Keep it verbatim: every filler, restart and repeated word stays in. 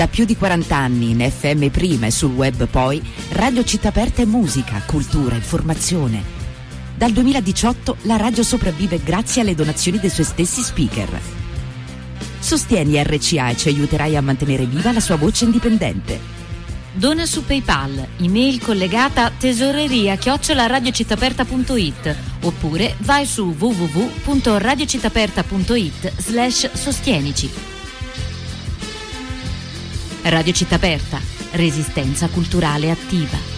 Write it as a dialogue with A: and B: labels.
A: Da più di quaranta anni in F M prima e sul web poi, Radio Città Aperta è musica, cultura, informazione. Dal duemiladiciotto la radio sopravvive grazie alle donazioni dei suoi stessi speaker. Sostieni R C A e ci aiuterai a mantenere viva la sua voce indipendente.
B: Dona su PayPal, email collegata tesoreria chiocciola radiocittaperta punto it oppure vai su w w w punto radiocittaperta punto it slash sostienici. Radio Città Aperta, resistenza culturale attiva.